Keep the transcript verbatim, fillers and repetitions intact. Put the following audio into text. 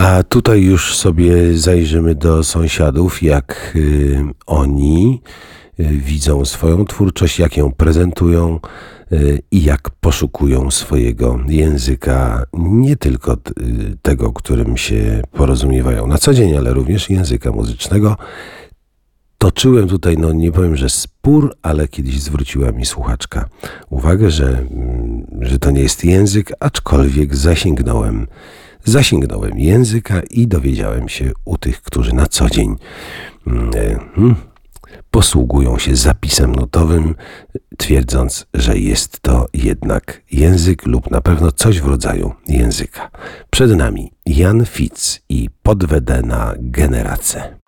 A tutaj już sobie zajrzymy do sąsiadów, jak y, oni y, widzą swoją twórczość, jak ją prezentują y, i jak poszukują swojego języka, nie tylko t, y, tego, którym się porozumiewają na co dzień, ale również języka muzycznego. Toczyłem tutaj, no nie powiem, że spór, ale kiedyś zwróciła mi słuchaczka uwagę, że, mm, że to nie jest język, aczkolwiek zasięgnąłem Zasięgnąłem języka i dowiedziałem się u tych, którzy na co dzień hmm, posługują się zapisem nutowym, twierdząc, że jest to jednak język lub na pewno coś w rodzaju języka. Przed nami Jan Fitz i Podvedena generace.